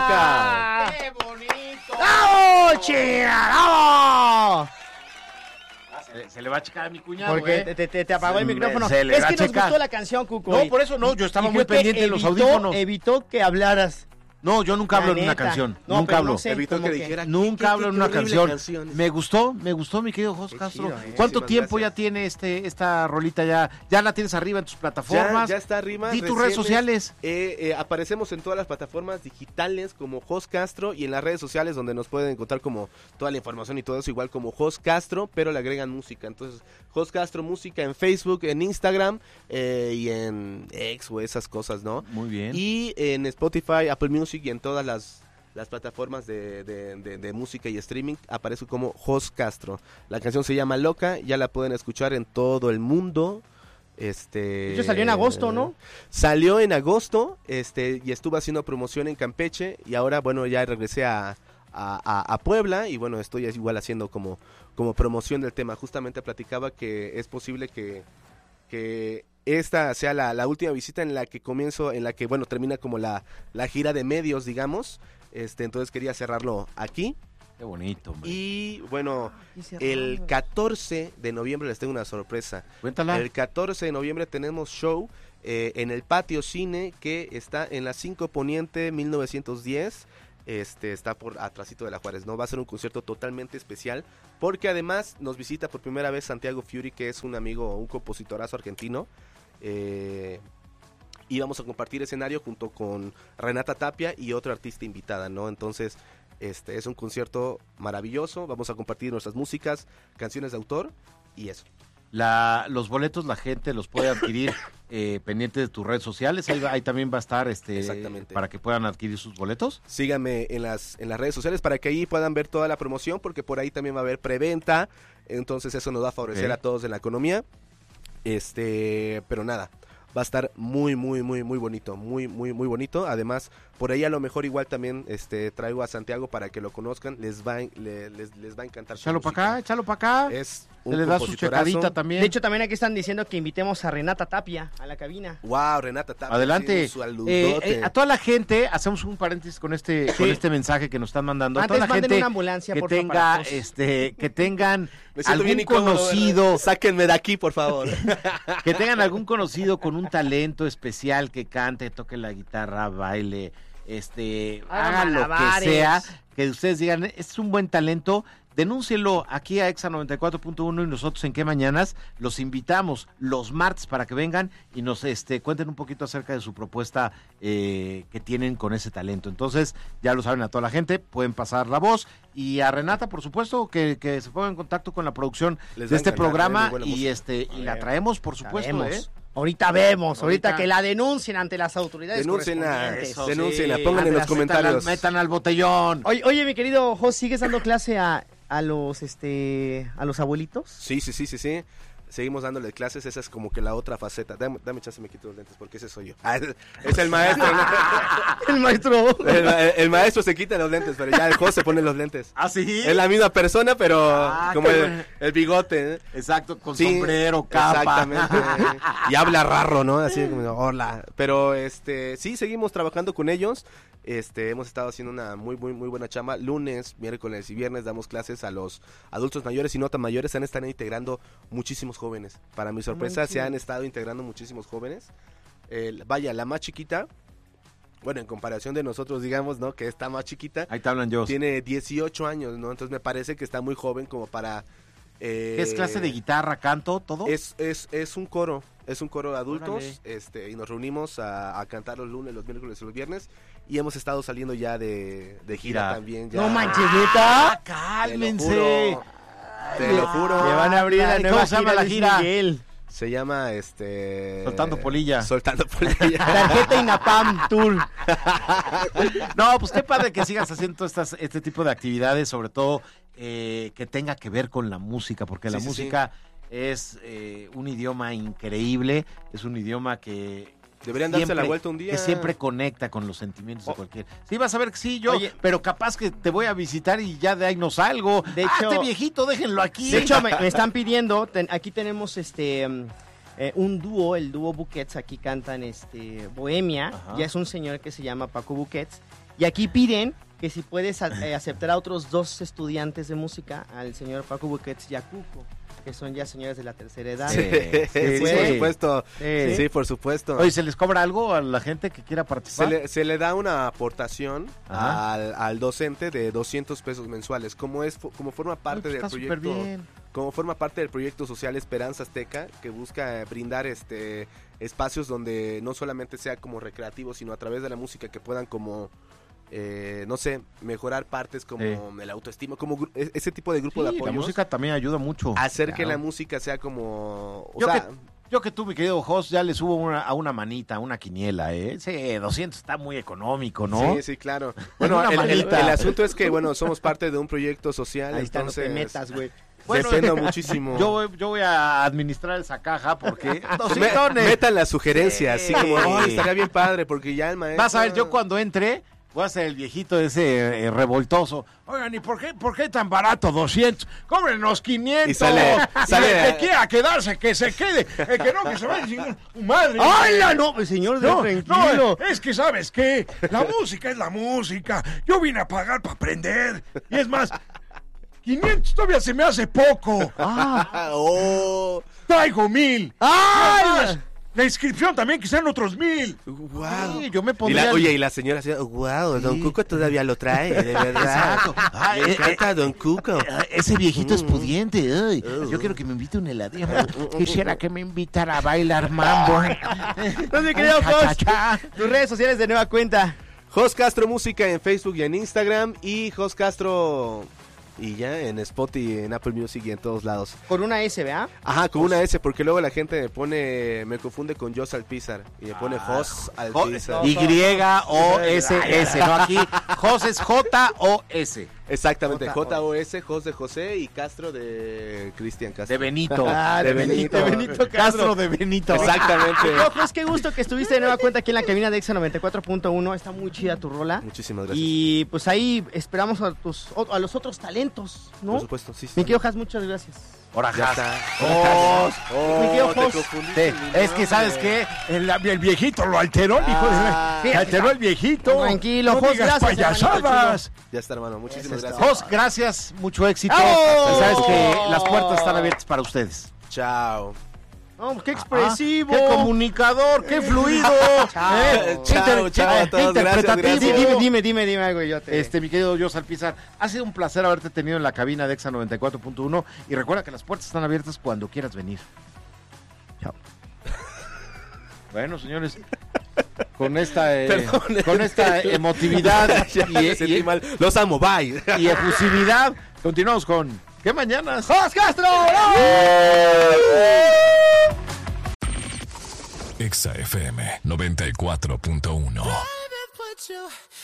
Loca! ¡Qué bonito! ¡Vamos, China! ¡Vamos! Se le va a checar a mi cuñado, Porque te apagó el micrófono. se le Es va que a nos checar. gustó la canción, Cuco. No, por eso no, yo estaba Y muy creo que pendiente de los audífonos. Evitó que hablaras. No, yo nunca hablo en una neta. canción. No, Nunca pero hablo. no sé, Evitó como que dijera. Nunca hablo en una horrible canción. Me gustó, mi querido Jos Qué Castro. chido, ¿Cuánto muchísimas tiempo gracias. ya tiene esta rolita? ¿Ya la tienes arriba en tus plataformas? Ya está arriba. Di tus recién redes sociales. Aparecemos en todas las plataformas digitales como Jos Castro y en las redes sociales donde nos pueden encontrar como toda la información y todo eso igual como Jos Castro, pero le agregan música. Entonces, Jos Castro Música en Facebook, en Instagram y en X o esas cosas, ¿no? Muy bien. Y en Spotify, Apple Music y en todas las plataformas de música y streaming aparece como Jos Castro. La canción se llama Loca, ya la pueden escuchar en todo el mundo. De hecho, salió en agosto, ¿no? Salió en agosto, y estuve haciendo promoción en Campeche y ahora, bueno, ya regresé a Puebla y bueno, estoy igual haciendo como promoción del tema. Justamente platicaba que es posible que esta sea la última visita en la que bueno, termina como la gira de medios, digamos. Entonces quería cerrarlo aquí. Qué bonito, hombre. Y bueno, el 14 de noviembre les tengo una sorpresa. Cuéntala. El 14 de noviembre tenemos show en el Patio Cine que está en la 5 Poniente 1910. Está por atrásito de la Juárez, ¿no? Va a ser un concierto totalmente especial porque además nos visita por primera vez Santiago Fiuri, que es un amigo, un compositorazo argentino. Y vamos a compartir escenario junto con Renata Tapia y otra artista invitada, ¿no? Entonces, es un concierto maravilloso. Vamos a compartir nuestras músicas, canciones de autor y eso. Los boletos la gente los puede adquirir pendiente de tus redes sociales. Ahí también va a estar Exactamente. para que puedan adquirir sus boletos. Síganme en las redes sociales para que ahí puedan ver toda la promoción, porque por ahí también va a haber preventa. Entonces eso nos va a favorecer a todos en la economía. Pero nada, va a estar muy, muy, muy, muy bonito, muy, muy, muy bonito. Además, por ahí a lo mejor igual también traigo a Santiago para que lo conozcan. Les va a encantar. Échalo para acá. Es Se un le da su compositorazo. checadita también. De hecho, también aquí están diciendo que invitemos a Renata Tapia a la cabina. Wow, Renata Tapia. Adelante. Sí, un saludote. A toda la gente, hacemos un paréntesis con este mensaje que nos están mandando. Antes a toda la manden gente una ambulancia, que por favor, tenga, para todos. que tengan Me siento bien algún incómodo, conocido, ¿verdad? Sáquenme de aquí, por favor. que tengan algún conocido con un talento especial, que cante, toque la guitarra, baile, hagan lo que malabares. sea, que ustedes digan, es un buen talento. Denúncielo aquí a Exa 94.1 y nosotros en Qué Mañanas los invitamos los martes para que vengan y nos cuenten un poquito acerca de su propuesta que tienen con ese talento. Entonces, ya lo saben a toda la gente, pueden pasar la voz y a Renata, por supuesto, que se ponga en contacto con la producción Les de va a este encantar, programa buena y música. y la traemos, por supuesto, Sabemos. Ahorita vemos, ahorita Ahorita que la denuncien ante las autoridades Denúncienla, correspondientes. eso. Denúncienla, pongan en los comentarios. Metan al botellón. Oye, mi querido Jos, ¿sigues dando clase a los abuelitos? Sí. Seguimos dándole clases, esa es como que la otra faceta. Dame chance, me quito los lentes porque ese soy yo. Es el maestro. El maestro. El maestro se quita los lentes, pero ya el Jos se pone los lentes. ¿Ah, sí? Es la misma persona, pero como qué bueno. el bigote. Exacto, con Sí, sombrero, capa. Exactamente. Y habla raro, ¿no? Así como, hola. Pero sí, seguimos trabajando con ellos. Hemos estado haciendo una muy, muy, muy buena chamba. Lunes, miércoles y viernes damos clases a los adultos mayores y no tan mayores. Se han estado integrando muchísimos jóvenes. Para mi sorpresa, se han estado integrando muchísimos jóvenes. La más chiquita, bueno, en comparación de nosotros, digamos, ¿no? Que está más chiquita. Ahí te hablan yo. Tiene 18 años, ¿no? Entonces me parece que está muy joven como para... ¿Qué es clase de guitarra, canto, todo? Es un coro. Es un coro de adultos, y nos reunimos a cantar los lunes, los miércoles y los viernes, y hemos estado saliendo ya de gira también. Ya. No manches, ¿neta? ¡Cálmense! Te lo juro. Le van a abrir la nueva ¿Cómo se llama la Luis gira? Miguel. Se llama Soltando polilla. Soltando polilla. Tarjeta INAPAM Tour. No, pues qué padre que sigas haciendo este tipo de actividades, sobre todo que tenga que ver con la música, porque la música es un idioma increíble, es un idioma que deberían darse la vuelta un día. Que siempre conecta con los sentimientos de cualquier. Sí, vas a ver que sí, Oye, pero capaz que te voy a visitar y ya de ahí no salgo. De hecho, este viejito, déjenlo aquí. De hecho, me están pidiendo, aquí tenemos un dúo, el dúo Buquets, aquí cantan Bohemia. Ajá. Ya es un señor que se llama Paco Buquets. Y aquí piden que si puedes aceptar a otros 2 estudiantes de música, al señor Paco Buquets y a Cuco, que son ya señores de la tercera edad. Sí, por supuesto. Sí. Sí, por supuesto. Oye, ¿se les cobra algo a la gente que quiera participar? Se le da una aportación al docente de 200 pesos mensuales, como forma parte del proyecto. Como forma parte del proyecto social Esperanza Azteca, que busca brindar espacios donde no solamente sea como recreativo, sino a través de la música que puedan como no sé, mejorar partes como el autoestima, como ese tipo de grupo de apoyo. La música también ayuda mucho. Hacer que la música sea como... Yo que tú, mi querido Jos, ya le subo a una manita, una quiniela, ¿eh? Sí, 200 está muy económico, ¿no? Sí, claro. Bueno, el asunto es que, bueno, somos parte de un proyecto social, ahí entonces... no te metas, güey. Bueno, depende muchísimo. Yo voy a administrar esa caja porque... Metan las sugerencias, así como, estaría bien padre, porque ya el maestro... Vas a ver, yo cuando entre... Voy a ser el viejito ese revoltoso. Oigan, ¿y por qué tan barato 200? ¡Cóbrenos 500! Y sale el que quiera quedarse, que se quede. El que no, que se vaya sin madre. ¡Hala! No, señor, tranquilo. No, es que, ¿sabes qué? La música es la música. Yo vine a pagar para aprender. Y es más, 500 todavía se me hace poco. Traigo 1000. ¡Ay! La inscripción también, que sean otros 1000. Wow. Sí, yo me pondría... y la señora decía, wow, Don Cuco todavía lo trae, de verdad. Exacto. Me encanta Don Cuco. Ese viejito es pudiente. Yo quiero que me invite a un heladito. Quisiera que me invitara a bailar mambo. Entonces, mi querido Jos, tus redes sociales de nueva cuenta. Jos Castro Música en Facebook y en Instagram. Y Jos Castro... Y ya en Spotify, en Apple Music y en todos lados. Con una S, ¿verdad? Ajá, con una S, porque luego la gente me confunde con Jos Alpizar. Y me pone Jos Alpizar. Y-O-S-S, no aquí. Jos es J-O-S. Exactamente, J-O-S, Jos de José y Castro de Cristian Castro. De Benito. De Benito Castro de Benito. Exactamente. Pues qué gusto que estuviste de nueva cuenta aquí en la cabina de Exa 94.1. Está muy chida tu rola. Muchísimas gracias. Y pues ahí esperamos a los otros talentos, ¿no? Por supuesto, sí. Mi querido Has, muchas gracias. Ahora Ya está. Mi querido te Jos. confundiste, Sí, mi es que, ¿sabes nombre. qué? El viejito lo alteró, hijo de... Alteró el viejito. Tranquilo, no Jos, digas gracias, payasadas. Ya está, hermano. Muchísimas Eso es gracias. Jos, gracias, mucho éxito. ¡Vamos! Y sabes que las puertas están abiertas para ustedes. Chao. No, qué expresivo. Qué comunicador, qué fluido. Chao, chao a todos. Gracias, gracias. Dime algo y yo te... Mi querido Jos Alpizar, ha sido un placer haberte tenido en la cabina de Exa 94.1 y recuerda que las puertas están abiertas cuando quieras venir. Chao. Bueno, señores, con esta emotividad Me sentí mal. Los amo, bye. y efusividad, continuamos con ¿Qué mañanas? ¡Jos Castro! Exa FM 94.1.